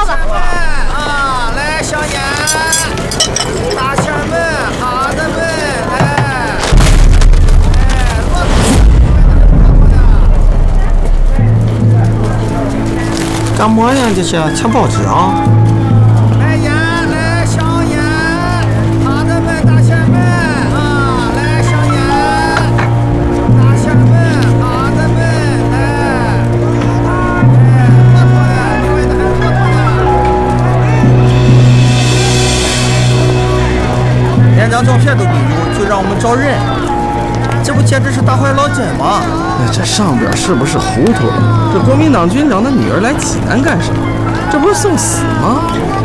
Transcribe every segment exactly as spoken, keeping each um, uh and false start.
子。 啊，来小眼，大前门，哈子门，哎，哎，骆驼，干么呀？这是抢报纸啊！来烟，来小烟，哈子门，大前门啊，来小烟，大前门，哈子门，哎，哎，骆驼的，你们的还是骆驼的。连张照片都没有，就让我们找人，这不简直是大坏脑筋吗？ 那这上边是不是糊涂了？这国民党军长的女儿来济南干什么？这不是送死吗？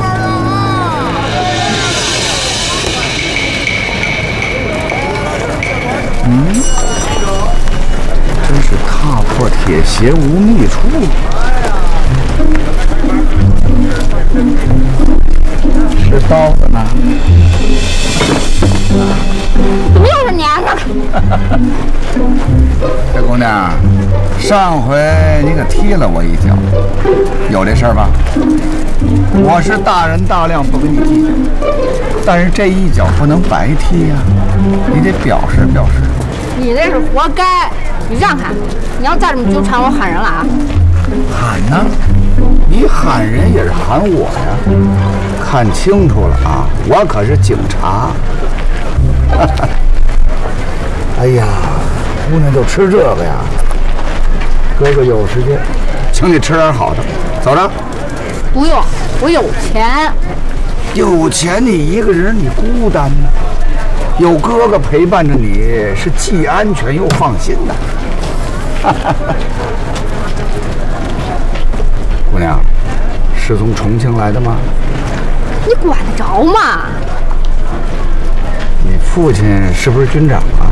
嗯，真是踏破铁鞋无觅处。这刀子呢？ 怎么又是你啊？ 这姑娘，上回你可踢了我一脚，有这事儿吧？我是大人大量，不跟你计较，但是这一脚不能白踢呀、啊，你得表示表示。 你这是活该！你让开！你要再这么纠缠我，喊人了啊！ 喊呢？你喊人也是喊我呀！看清楚了啊，我可是警察。哎呀，姑娘就吃这个呀？哥哥有时间，请你吃点好的。走着。 不用，我有钱。 有钱你一个人你孤单呢，有哥哥陪伴着你是既安全又放心的。姑娘，是从重庆来的吗？ 你管得着吗？ 你父亲是不是军长啊？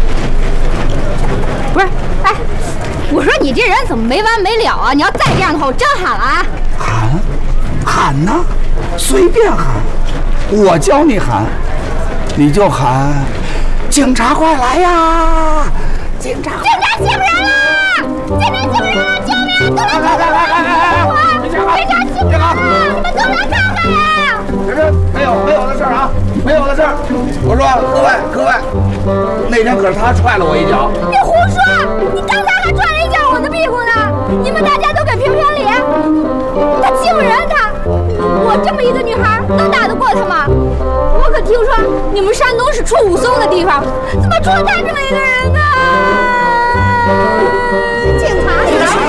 不是，哎，我说你这人怎么没完没了啊？你要再这样的话，我真喊了啊！ 喊，喊呢，随便喊，我教你喊，你就喊，警察快来呀！警察， 警察欺负人了！警察欺负人了！救命！都来看看我！警察欺负人了！你们都来看看呀！ 这是没有没有的事儿啊，没有的事儿。我说各位各位，那天可是他踹了我一脚。 你胡说！你刚才还拽了一脚我的屁股呢！你们大家都给评评理！他欺负人他！我这么一个女孩能打得过他吗？我可听说你们山东是出武松的地方，怎么出了他这么一个人呢？警察，警察，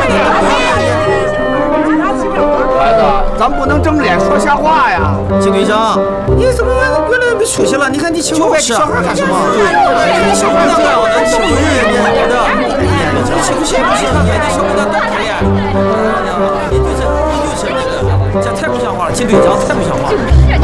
孩子，咱不能睁着眼说瞎话呀！ 金队长，你怎么越来越没出息了？你看你请我小孩干什么？ 对， 小孩这样的欺负人，你的，你这欺负谁不行？你小孩多可怜！你就是你就是那个，这太不像话了，金队长太不像话了。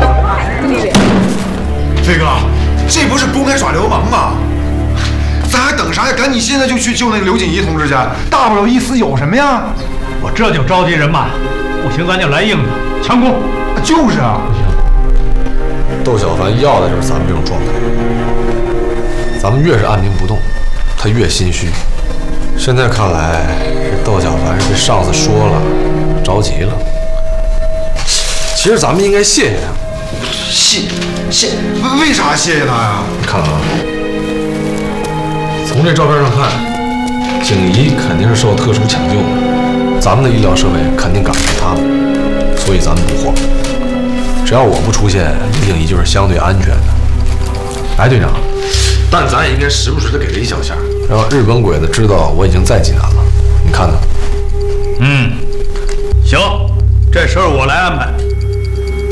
飞哥，这不是公开耍流氓吗？咱还等啥呀？赶紧现在就去救那个刘锦怡同志去，大不了一死有什么呀？ 我这就召集人马，不行咱就来硬的，强攻。 就是啊， 窦小凡要的就是咱们这种状态。咱们越是按兵不动，他越心虚。现在看来，是窦小凡是被上司说了，着急了。其实咱们应该谢谢他。 谢谢？为为啥谢谢他呀？ 你看啊，从这照片上看，景怡肯定是受特殊抢救的，咱们的医疗设备肯定赶不上他们，所以咱们不慌。只要我不出现，林景怡就是相对安全的。哎，队长，但咱也应该时不时的给他一小下，让日本鬼子知道我已经在济南了。你看呢？ 嗯，行，这事儿我来安排。